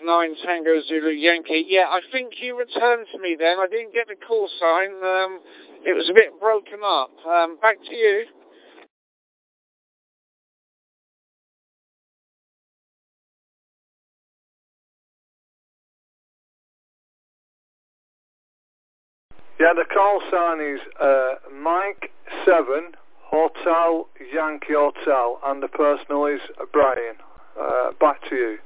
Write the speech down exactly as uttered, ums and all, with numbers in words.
nine Tango Zulu Yankee. Yeah, I think you returned to me then. I didn't get the call sign. Um, it was a bit broken up. Um, back to you. Yeah, the call sign is uh, Mike seven Hotel Yankee Hotel, and the personal is Brian. Uh, back to you.